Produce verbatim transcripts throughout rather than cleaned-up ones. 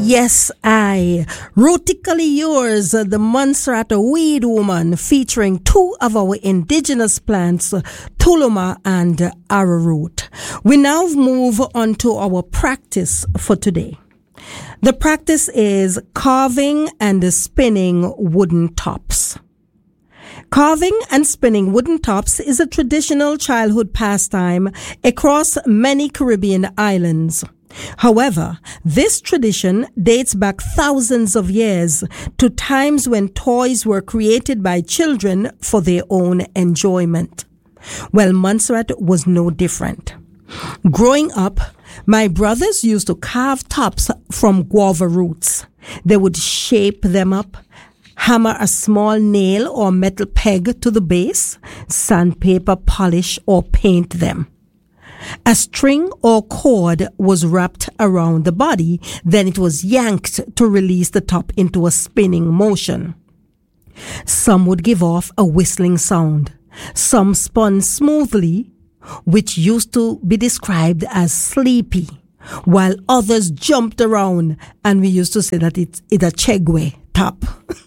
Yes, I. Rootically Yours, the Montserrat Weed Woman, featuring two of our indigenous plants, Tuluma and Arrowroot. We now move on to our practice for today. The practice is carving and spinning wooden tops. Carving and spinning wooden tops is a traditional childhood pastime across many Caribbean islands. However, this tradition dates back thousands of years to times when toys were created by children for their own enjoyment. Well, Montserrat was no different. Growing up, my brothers used to carve tops from guava roots. They would shape them up, hammer a small nail or metal peg to the base, sandpaper polish, or paint them. A string or cord was wrapped around the body, then it was yanked to release the top into a spinning motion. Some would give off a whistling sound. Some spun smoothly, which used to be described as sleepy, while others jumped around, and we used to say that it's, it's a chegwe top.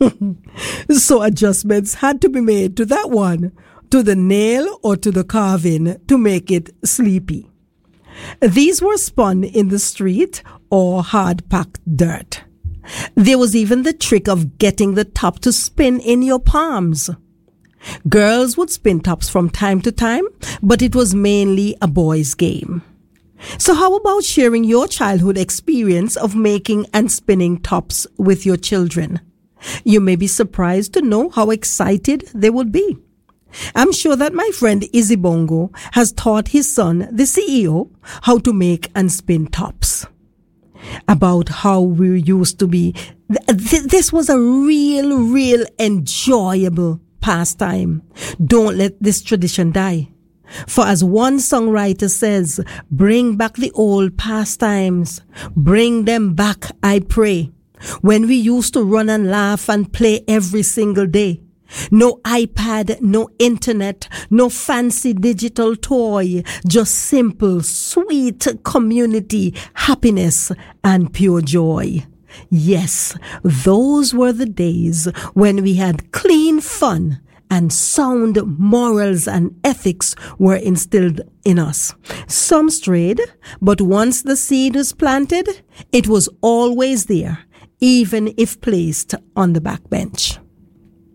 So adjustments had to be made to that one, to the nail or to the carving, to make it sleepy. These were spun in the street or hard-packed dirt. There was even the trick of getting the top to spin in your palms. Girls would spin tops from time to time, but it was mainly a boys' game. So how about sharing your childhood experience of making and spinning tops with your children? You may be surprised to know how excited they would be. I'm sure that my friend Izzy Bongo has taught his son, the C E O, how to make and spin tops. About how we used to be. Th- this was a real, real enjoyable pastime. Don't let this tradition die. For as one songwriter says, bring back the old pastimes. Bring them back, I pray. When we used to run and laugh and play every single day. No iPad, no internet, no fancy digital toy, just simple, sweet community, happiness, and pure joy. Yes, those were the days when we had clean fun and sound morals and ethics were instilled in us. Some strayed, but once the seed was planted, it was always there, even if placed on the backbench.